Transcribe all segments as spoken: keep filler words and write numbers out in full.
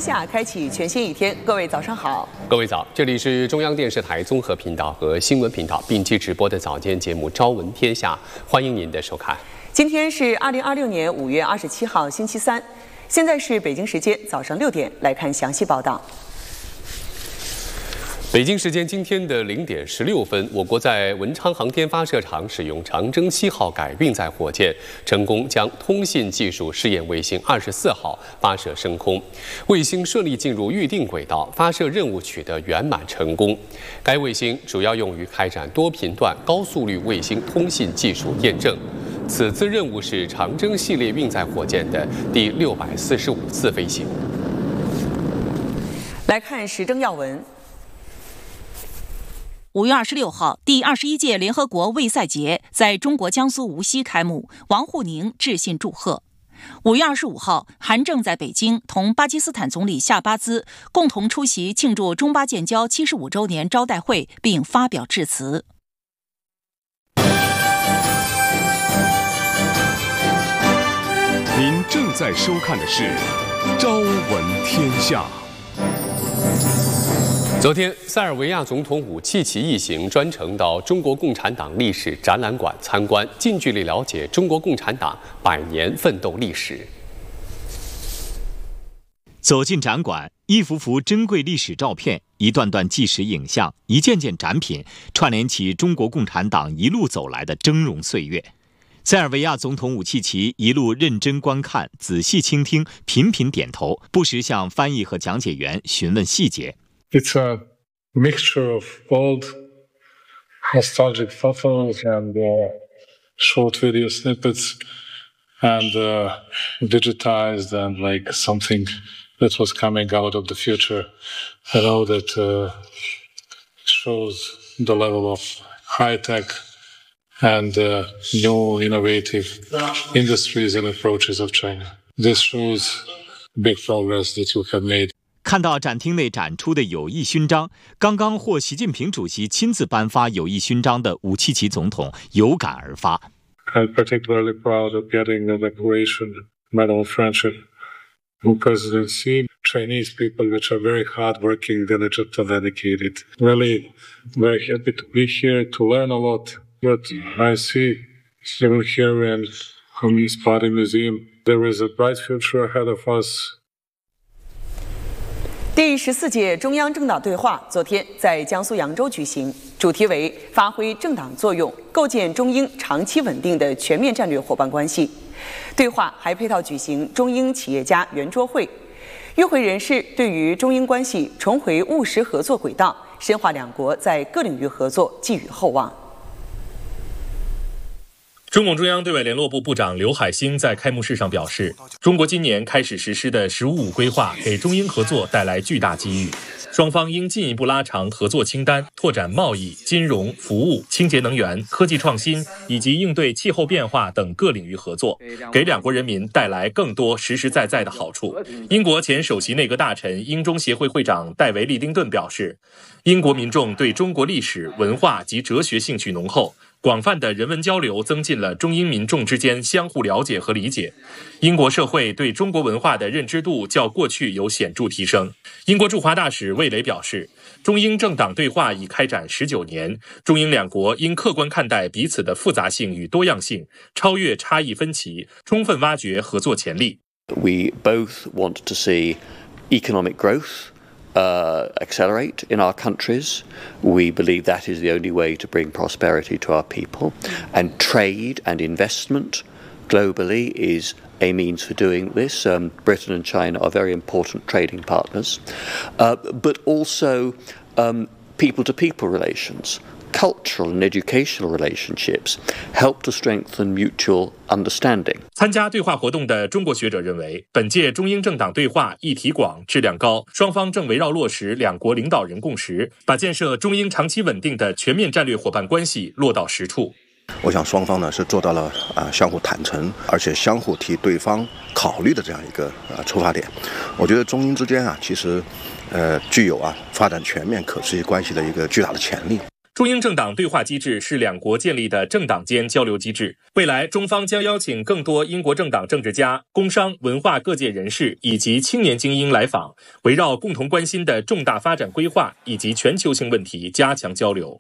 下，开启全新一天。各位早上好， 各位早，这里是中央电视台综合频道和新闻频道并机直播的早间节目《朝闻天下》，欢迎您的收看。 今天是二零二六年五月二十七号，星期三，现在是北京时间早上六点，来看详细报道。 北京时间今天的零点十六分，我国在文昌航天发射场使用长征七号改运载火箭，成功将通信技术试验卫星二十四号发射升空，卫星顺利进入预定轨道，发射任务取得圆满成功。该卫星主要用于开展多频段高速率卫星通信技术验证。此次任务是长征系列运载火箭的第六百四十五次飞行。 来看时政要闻。 五月二十六号，第二十一届联合国卫赛节在中国江苏无锡开幕，王沪宁致信祝贺。五月二十五号，韩正在北京同巴基斯坦总理夏巴兹共同出席庆祝中巴建交七十五周年招待会，并发表致辞。 您正在收看的是《朝闻天下》。 昨天，塞尔维亚总统武契奇一行专程到中国共产党历史展览馆参观，近距离了解中国共产党百年奋斗历史。 走进展馆，一幅幅珍贵历史照片，一段段纪实影像，一件件展品，串联起中国共产党一路走来的峥嵘岁月。塞尔维亚总统武契奇一路认真观看，仔细倾听，频频点头，不时向翻译和讲解员询问细节。 It's a mixture of old nostalgic photos and uh, short video snippets and uh, digitized and like something that was coming out of the future. I know that uh, shows the level of high tech and uh, new innovative industries and approaches of China. This shows big progress that you have made. 看到展厅内展出的友谊勋章，刚刚获习近平主席亲自颁发友谊勋章的武契奇总统有感而发。 I'm particularly proud of getting the Decoration Medal of Friendship from President Xi. Chinese people, which are very hardworking, diligent, and dedicated. Really very happy to be here to learn a lot. But I see even here in Communist Party Museum, there is a bright future ahead of us. 第十四届中央政党对话昨天在江苏扬州举行，主题为发挥政党作用，构建中英长期稳定的全面战略伙伴关系。对话还配套举行中英企业家圆桌会，与会人士对于中英关系重回务实合作轨道，深化两国在各领域合作寄予厚望。 中共中央对外联络部部长刘海星在开幕式上表示，中国今年开始实施的“十五五”规划给中英合作带来巨大机遇，双方应进一步拉长合作清单，拓展贸易、金融、服务、清洁能源、科技创新以及应对气候变化等各领域合作，给两国人民带来更多实实在在的好处。英国前首席内阁大臣、英中协会会长戴维·利丁顿表示，英国民众对中国历史、文化及哲学兴趣浓厚，广泛的人文交流增进了中英民众之间相互了解和理解。英国社会对中国文化的认知度较过去有显著提升。英国驻华大使魏雷表示，中英政党对话已开展十九年，中英两国应客观看待彼此的复杂性与多样性，超越差异分歧，充分挖掘合作潜力。 We both want to see economic growth.Uh, accelerate in our countries. We believe that is the only way to bring prosperity to our people. And trade and investment globally is a means for doing this. Um, Britain and China are very important trading partners. Uh, but also um, people-to-people relations.Cultural and educational relationships help to strengthen mutual understanding. 参加对话活动的中国学者认为，本届中英政党对话议题广、质量高，双方正围绕落实两国领导人共识，把建设中英长期稳定的全面战略伙伴关系落到实处。 我想双方呢是做到了啊、呃、相互坦诚，而且相互替对方考虑的这样一个呃出发点。我觉得中英之间啊，其实呃具有啊发展全面可持续关系的一个巨大的潜力。 中英政党对话机制是两国建立的政党间交流机制，未来中方将邀请更多英国政党政治家、工商、文化各界人士以及青年精英来访，围绕共同关心的重大发展规划以及全球性问题加强交流。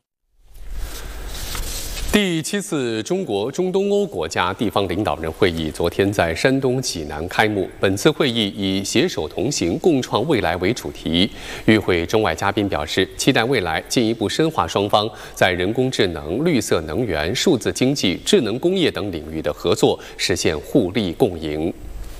第七次中国中东欧国家地方领导人会议昨天在山东济南开幕。本次会议以“携手同行，共创未来”为主题。与会中外嘉宾表示，期待未来进一步深化双方在人工智能、绿色能源、数字经济、智能工业等领域的合作，实现互利共赢。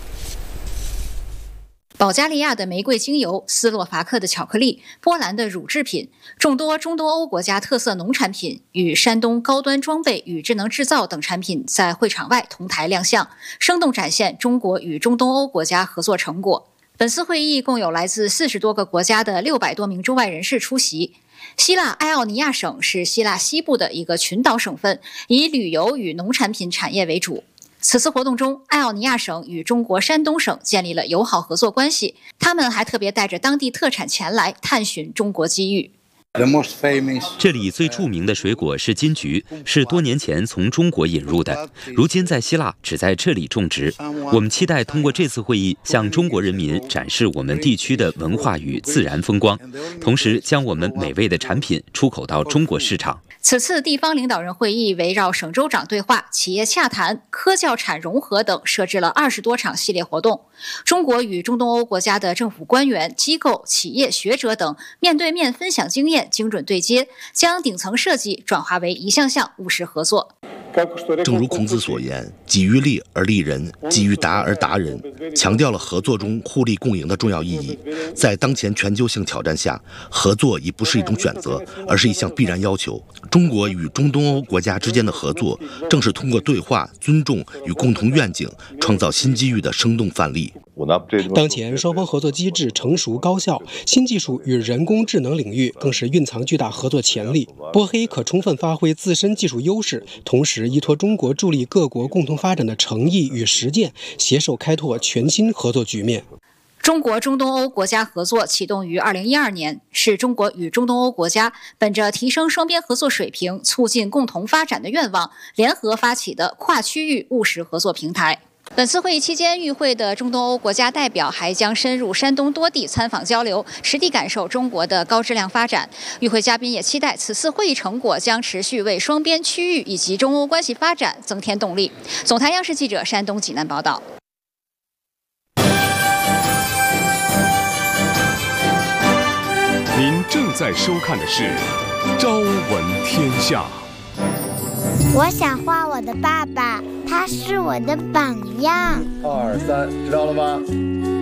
保加利亚的玫瑰精油、斯洛伐克的巧克力、波兰的乳制品，众多中东欧国家特色农产品与山东高端装备与智能制造等产品在会场外同台亮相，生动展现中国与中东欧国家合作成果。本次会议共有来自四十多个国家的六百多名中外人士出席。希腊埃奥尼亚省是希腊西部的一个群岛省份，以旅游与农产品产业为主。此次活动中，埃奥尼亚省与中国山东省建立了友好合作关系，他们还特别带着当地特产前来探寻中国机遇。 这里最著名的水果是金桔，是多年前从中国引入的，如今在希腊只在这里种植。我们期待通过这次会议向中国人民展示我们地区的文化与自然风光，同时将我们美味的产品出口到中国市场。 此次地方领导人会议围绕省州长对话、企业洽谈、科教产融合等设置了二十多场系列活动。中国与中东欧国家的政府官员、机构、企业、学者等面对面分享经验，精准对接，将顶层设计转化为一项项务实合作。 正如孔子所言，己欲立而立人，己欲达而达人，强调了合作中互利共赢的重要意义。在当前全球性挑战下，合作已不是一种选择，而是一项必然要求。中国与中东欧国家之间的合作，正是通过对话、尊重与共同愿景，创造新机遇的生动范例。 当前双方合作机制成熟高效，新技术与人工智能领域更是蕴藏巨大合作潜力。波黑可充分发挥自身技术优势，同时依托中国助力各国共同发展的诚意与实践，携手开拓全新合作局面。 中国中东欧国家合作启动于二零一二年，是中国与中东欧国家本着提升双边合作水平、促进共同发展的愿望，联合发起的跨区域务实合作平台。本次会议期间，与会的中东欧国家代表还将深入山东多地参访交流，实地感受中国的高质量发展。与会嘉宾也期待此次会议成果将持续为双边、区域以及中欧关系发展增添动力。总台央视记者山东济南报道。 您正在收看的是《朝闻天下》。 我想画我的爸爸，他是我的榜样。 二三，知道了吗？